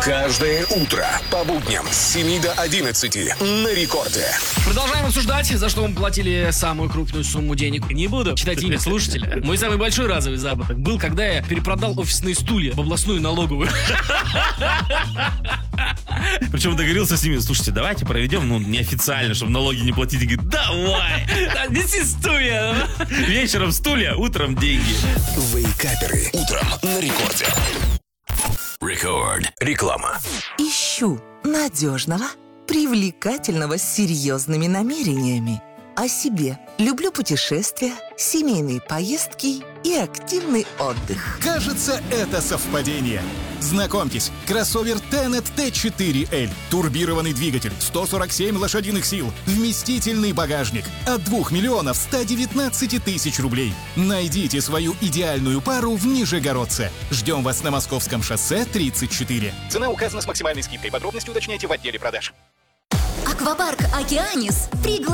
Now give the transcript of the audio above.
Каждое утро по будням с 7 до 11 на рекорде. Продолжаем обсуждать, за что мы платили самую крупную сумму денег. Не буду читать имя слушателя. Мой самый большой разовый заработок был, когда я перепродал офисные стулья в областную налоговую. Причем договорился с ними: слушайте, давайте проведем, неофициально, чтобы налоги не платить. И говорит, давай! Неси стулья! Вечером стулья, утром деньги. Вейкаперы. Утром на рекорде. Рекорд. Реклама. Ищу надежного, привлекательного с серьезными намерениями. О себе. Люблю путешествия, семейные поездки и активный отдых. Кажется, это совпадение. Знакомьтесь, кроссовер Tenet T4L. Турбированный двигатель, 147 лошадиных сил, вместительный багажник. От 2 миллионов 119 тысяч рублей. Найдите свою идеальную пару в Нижегородце. Ждем вас на Московском шоссе 34. Цена указана с максимальной скидкой. Подробности уточняйте в отделе продаж. Аквапарк «Океанис»